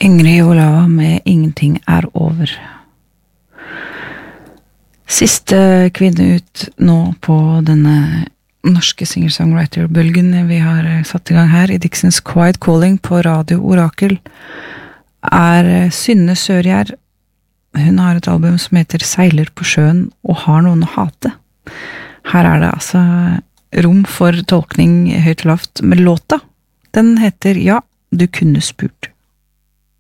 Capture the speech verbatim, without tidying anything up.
Ingrid Olava med Ingenting er over. Siste kvinne ut nå på denne norske singer-songwriter-bølgen vi har satt i gang her i Dixons Quiet Calling på Radio Orakel er Synne Sørgjær. Hun har et album som heter Seiler på sjøen og har noen å hate. Her er det altså rom for tolkning høyt og lavt, men låta, den heter Ja, du kunne spurt.